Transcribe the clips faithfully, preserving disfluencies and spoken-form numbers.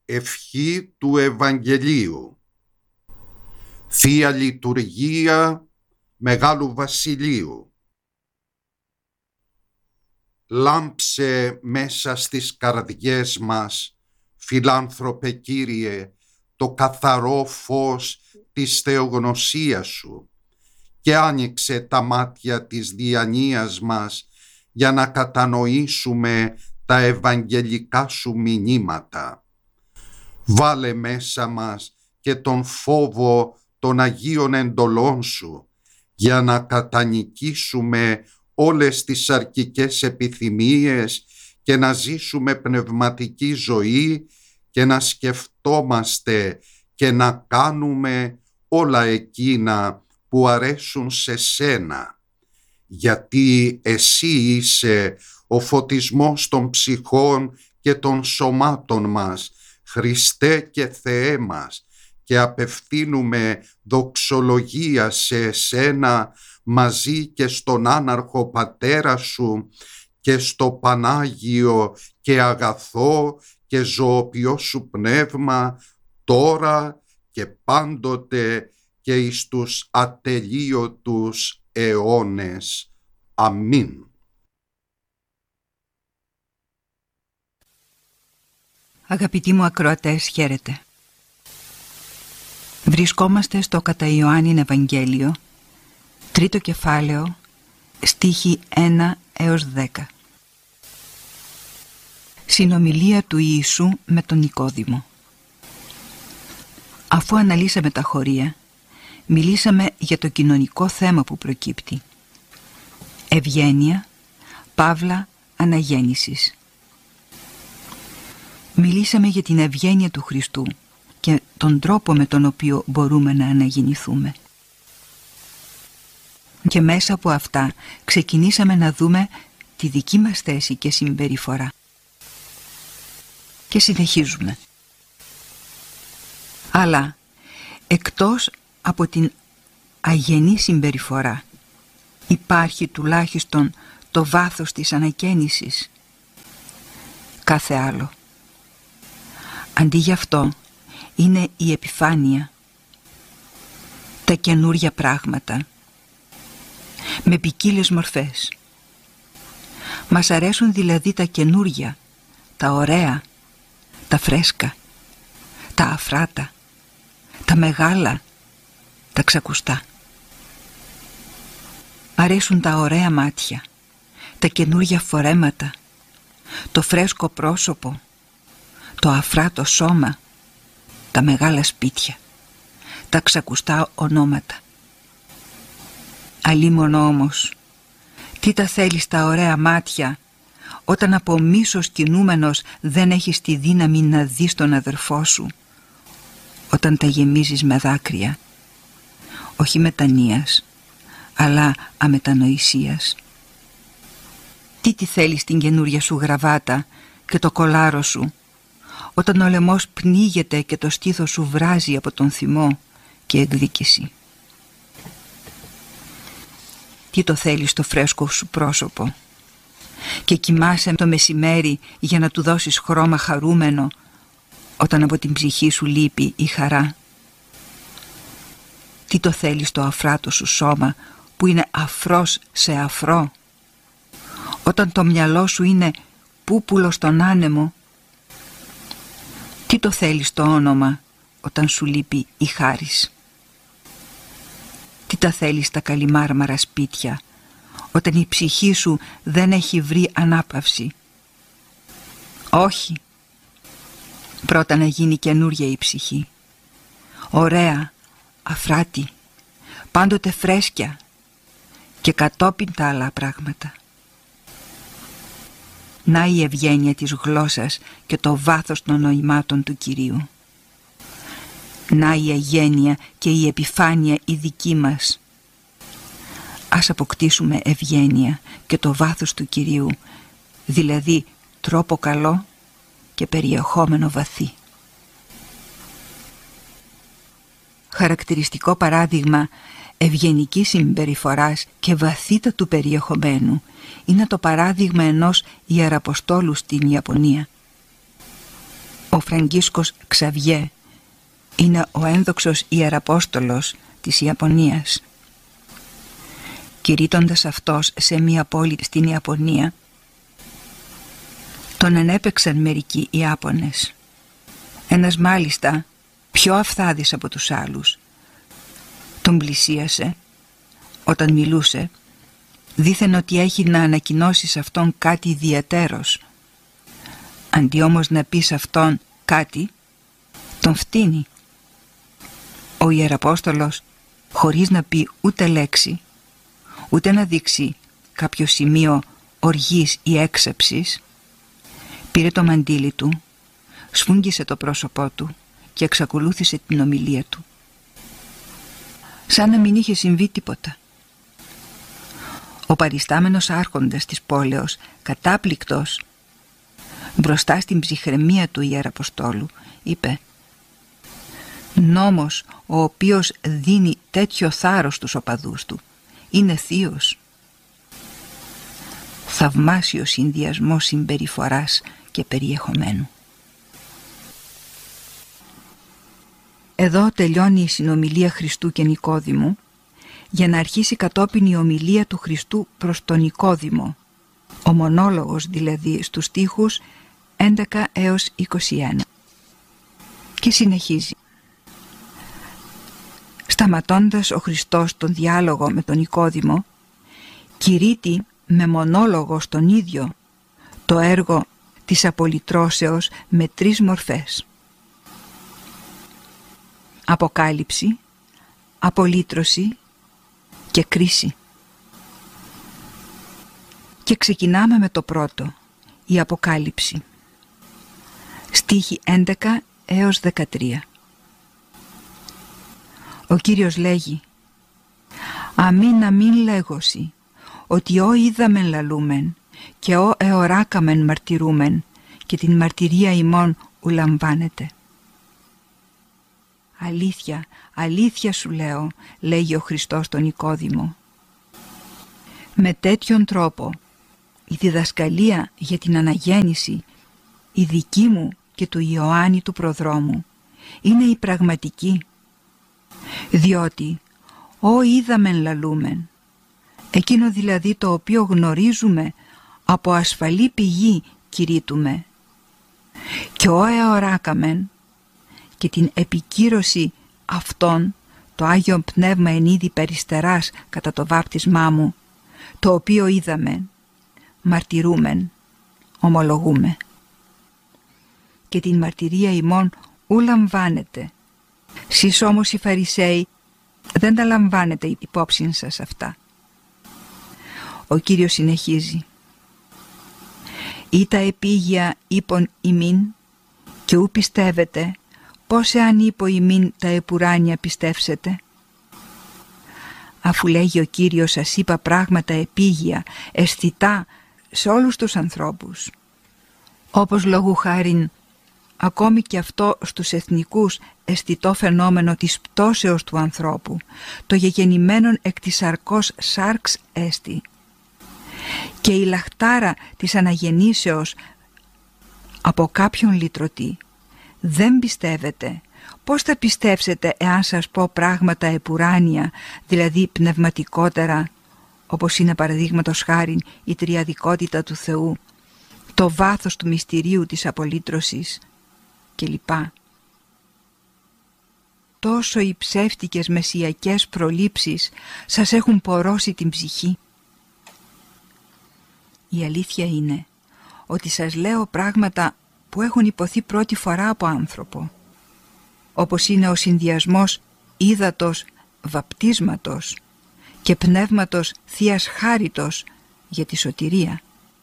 Ευχή του Ευαγγελίου. Θεία Λειτουργία Μεγάλου Βασιλείου. Λάμψε μέσα στις καρδιές μας, φιλάνθρωπε Κύριε, το καθαρό φως της θεογνωσίας Σου και άνοιξε τα μάτια της διανοίας μας για να κατανοήσουμε τα ευαγγελικά Σου μηνύματα. Βάλε μέσα μας και τον φόβο των Αγίων εντολών Σου για να κατανικήσουμε όλες τις σαρκικές επιθυμίες και να ζήσουμε πνευματική ζωή και να σκεφτόμαστε και να κάνουμε όλα εκείνα που αρέσουν σε Σένα, γιατί Εσύ είσαι ο φωτισμός των ψυχών και των σωμάτων μας, Χριστέ και Θεέ μας, και απευθύνουμε δοξολογία σε Εσένα μαζί και στον άναρχο Πατέρα Σου και στο Πανάγιο και αγαθό και ζωοποιό Σου Πνεύμα, τώρα και πάντοτε και εις τους ατελείωτους αιώνες. Αμήν. Αγαπητοί μου ακροατές, χαίρετε. Βρισκόμαστε στο κατά Ιωάννην Ευαγγέλιο, τρίτο κεφάλαιο, στίχοι ένα έως δέκα. Συνομιλία του Ιησού με τον Νικόδημο. Αφού αναλύσαμε τα χωρία, μιλήσαμε για το κοινωνικό θέμα που προκύπτει. Ευγένεια, παύλα αναγέννησης. Μιλήσαμε για την ευγένεια του Χριστού και τον τρόπο με τον οποίο μπορούμε να αναγεννηθούμε. Και μέσα από αυτά ξεκινήσαμε να δούμε τη δική μας θέση και συμπεριφορά. Και συνεχίζουμε. Αλλά εκτός από την αγενή συμπεριφορά υπάρχει τουλάχιστον το βάθος της ανακαίνησης. Κάθε άλλο. Αντί γι' αυτό είναι η επιφάνεια, τα καινούρια πράγματα, με ποικίλες μορφές. Μας αρέσουν δηλαδή τα καινούρια, τα ωραία, τα φρέσκα, τα αφράτα, τα μεγάλα, τα ξακουστά. Αρέσουν τα ωραία μάτια, τα καινούρια φορέματα, το φρέσκο πρόσωπο, το αφράτο σώμα, τα μεγάλα σπίτια, τα ξακουστά ονόματα. Αλίμονο όμως, τι τα θέλεις τα ωραία μάτια, όταν από μίσος κινούμενος δεν έχεις τη δύναμη να δεις τον αδερφό σου, όταν τα γεμίζεις με δάκρυα, όχι μετανοίας, αλλά αμετανοησίας. Τι τη θέλεις την καινούρια σου γραβάτα και το κολάρο σου, όταν ο λαιμός πνίγεται και το στήθος σου βράζει από τον θυμό και εκδίκηση. Τι το θέλεις το φρέσκο σου πρόσωπο και κοιμάσαι το μεσημέρι για να του δώσεις χρώμα χαρούμενο όταν από την ψυχή σου λείπει η χαρά. Τι το θέλεις το αφράτο σου σώμα που είναι αφρός σε αφρό, όταν το μυαλό σου είναι πούπουλο στον άνεμο. Τι το θέλεις το όνομα όταν σου λείπει η χάρις. Τι τα θέλεις τα καλυμάρμαρα σπίτια όταν η ψυχή σου δεν έχει βρει ανάπαυση. Όχι. Πρώτα να γίνει καινούρια η ψυχή. Ωραία, αφράτη, πάντοτε φρέσκια και κατόπιν τα άλλα πράγματα. Να η ευγένεια της γλώσσας και το βάθος των νοημάτων του Κυρίου. Να η αγένεια και η επιφάνεια η δική μας. Ας αποκτήσουμε ευγένεια και το βάθος του Κυρίου, δηλαδή τρόπο καλό και περιεχόμενο βαθύ. Χαρακτηριστικό παράδειγμα ευγενικής συμπεριφοράς και βαθύτατου περιεχομένου είναι το παράδειγμα ενός ιεραποστόλου στην Ιαπωνία. Ο Φραγκίσκος Ξαβιέ. Είναι ο ένδοξος ιεραπόστολος της Ιαπωνίας. Κηρύττοντας αυτός σε μία πόλη στην Ιαπωνία, τον ανέπαιξαν μερικοί Ιάπωνες. Ένας μάλιστα, πιο αυθάδης από τους άλλους, τον πλησίασε όταν μιλούσε, δήθεν ότι έχει να ανακοινώσει σε αυτόν κάτι ιδιαίτερος. Αντί όμως να πει σε αυτόν κάτι, τον φτύνει. Ο Ιεραπόστολος, χωρίς να πει ούτε λέξη, ούτε να δείξει κάποιο σημείο οργής ή έξεψης, πήρε το μαντίλι του, σφούγγισε το πρόσωπό του και εξακολούθησε την ομιλία του. Σαν να μην είχε συμβεί τίποτα. Ο παριστάμενος άρχοντας της πόλεως, κατάπληκτος, μπροστά στην ψυχραιμία του Ιεραποστόλου, είπε: «Νόμος ο οποίος δίνει τέτοιο θάρρος στους οπαδούς του είναι θείος». Θαυμάσιος συνδυασμός συμπεριφοράς και περιεχομένου. Εδώ τελειώνει η συνομιλία Χριστού και Νικόδημου, για να αρχίσει κατόπιν η ομιλία του Χριστού προς τον Νικόδημο, ο μονόλογος δηλαδή, στους στίχους έντεκα έως είκοσι ένα. Και συνεχίζει. Σταματώντας ο Χριστός τον διάλογο με τον Νικόδημο, κηρύττει με μονόλογο στον ίδιο το έργο της απολυτρώσεως με τρεις μορφές: αποκάλυψη, απολύτρωση και κρίση. Και ξεκινάμε με το πρώτο, η αποκάλυψη. Στίχοι έντεκα έως δεκατρία. Ο Κύριος λέγει: «Αμήν αμήν λέγωση, ότι ό είδαμεν λαλούμεν και ό εωράκαμεν μαρτυρούμεν και την μαρτυρία ημών ουλαμβάνεται». «Αλήθεια, αλήθεια σου λέω», λέγει ο Χριστός τον Νικόδημο. Με τέτοιον τρόπο η διδασκαλία για την αναγέννηση, η δική μου και του Ιωάννη του προδρόμου, είναι η πραγματική, διότι «Ω είδαμεν λαλούμεν», εκείνο δηλαδή το οποίο γνωρίζουμε από ασφαλή πηγή κηρύττουμε, και «Ω εωράκαμεν», και την επικύρωση αυτών το Άγιο Πνεύμα εν είδη περιστεράς κατά το βάπτισμά μου, το οποίο είδαμε, μαρτυρούμεν, ομολογούμε. Και την μαρτυρία ημών ου λαμβάνετε. Σεις όμως οι Φαρισαίοι δεν τα λαμβάνετε υπόψη σας αυτά. Ο Κύριος συνεχίζει. «Ή τα επίγεια είπων ημίν και ου πιστεύετε, πώς εάν είπω ημίν τα επουράνια πιστεύσετε». Αφού λέγει ο Κύριος σας είπα πράγματα επίγεια, αισθητά σε όλους τους ανθρώπους, όπως λόγου χάριν ακόμη και αυτό στους εθνικούς αισθητό φαινόμενο της πτώσεως του ανθρώπου, το γεγεννημένον εκ της σαρκός σάρξ έστι, και η λαχτάρα της αναγεννήσεως από κάποιον λυτρωτή, δεν πιστεύετε, πώς θα πιστεύσετε εάν σας πω πράγματα επουράνια, δηλαδή πνευματικότερα, όπως είναι παραδείγματος χάριν η τριαδικότητα του Θεού, το βάθος του μυστηρίου της απολύτρωσης κλπ. Τόσο οι ψεύτικες μεσσιακές προλήψεις σας έχουν πορώσει την ψυχή. Η αλήθεια είναι ότι σας λέω πράγματα που έχουν υποθεί πρώτη φορά από άνθρωπο, όπως είναι ο συνδυασμός ύδατος βαπτίσματος και πνεύματος Θείας Χάριτος για τη σωτηρία.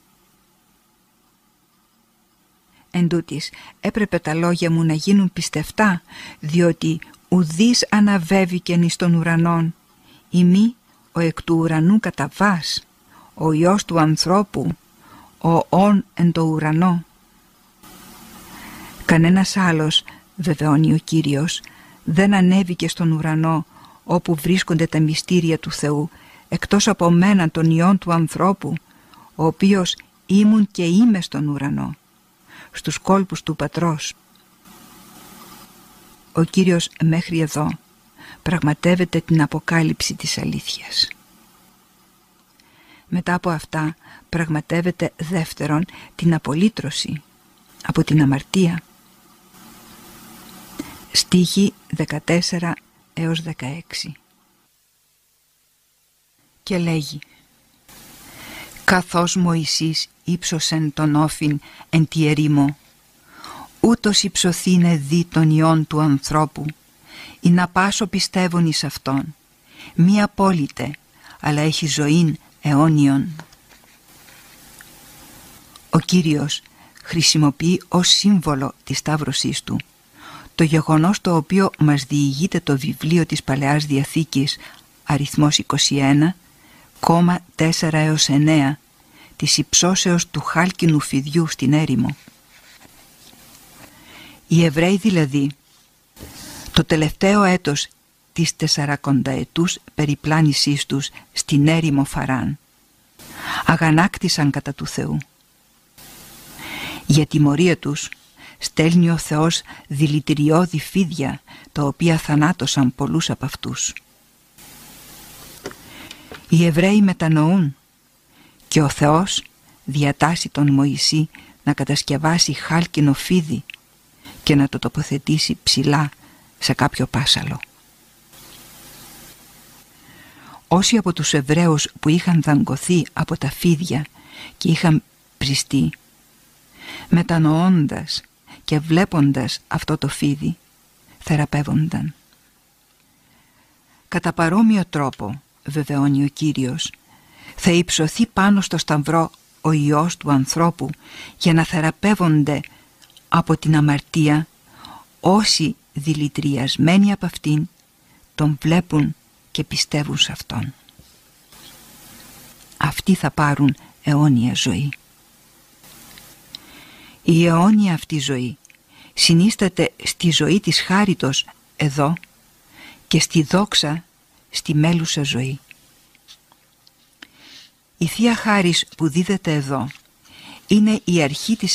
Εν τούτοις, έπρεπε τα λόγια μου να γίνουν πιστευτά, διότι ουδής αναβέβηκεν εις των ουρανών, ημί ο εκ του ουρανού καταβάς, ο Υιός του ανθρώπου, ο ον εν το ουρανό. Κανένας άλλος, βεβαιώνει ο Κύριος, δεν ανέβηκε στον ουρανό όπου βρίσκονται τα μυστήρια του Θεού, εκτός από μένα τον Υιόν του ανθρώπου, ο οποίος ήμουν και είμαι στον ουρανό, στους κόλπους του Πατρός. Ο Κύριος μέχρι εδώ πραγματεύεται την αποκάλυψη της αλήθειας. Μετά από αυτά πραγματεύεται δεύτερον την απολύτρωση από την αμαρτία. Στίχοι δεκατέσσερα έως δεκαέξι. Και λέγει: καθώς Μωυσής ύψωσεν τον όφιν εν τη ερήμο, ούτως υψωθήνε δι των ιών του ανθρώπου, ή να πάσω πιστεύων εις αυτόν, μη απόλυτε, αλλά έχει ζωήν αιώνιον. Ο Κύριος χρησιμοποιεί ως σύμβολο της σταύρωσής του το γεγονός το οποίο μας διηγείται το βιβλίο της Παλαιάς Διαθήκης, αριθμός είκοσι ένα, τέσσερα έως εννέα, της υψώσεως του χάλκινου φιδιού στην έρημο. Οι Εβραίοι δηλαδή, το τελευταίο έτος της τεσσαρακονταετούς περιπλάνησής τους στην έρημο Φαράν, αγανάκτησαν κατά του Θεού. Για τιμωρία τους στέλνει ο Θεός δηλητηριώδη φίδια, τα οποία θανάτωσαν πολλούς από αυτούς. Οι Εβραίοι μετανοούν και ο Θεός διατάσσει τον Μωυσή να κατασκευάσει χάλκινο φίδι και να το τοποθετήσει ψηλά σε κάποιο πάσαλο. Όσοι από τους Εβραίους που είχαν δαγκωθεί από τα φίδια και είχαν πριστεί, μετανοώντας και βλέποντας αυτό το φίδι, θεραπεύονταν. Κατά παρόμοιο τρόπο, βεβαιώνει ο Κύριος, θα υψωθεί πάνω στο σταυρό ο Υιός του ανθρώπου για να θεραπεύονται από την αμαρτία όσοι δηλητηριασμένοι από αυτήν τον βλέπουν και πιστεύουν σε αυτόν. Αυτοί θα πάρουν αιώνια ζωή. Η αιώνια αυτή ζωή συνίσταται στη ζωή της χάριτος εδώ και στη δόξα στη μέλουσα ζωή. Η Θεία Χάρις που δίδεται εδώ είναι η αρχή της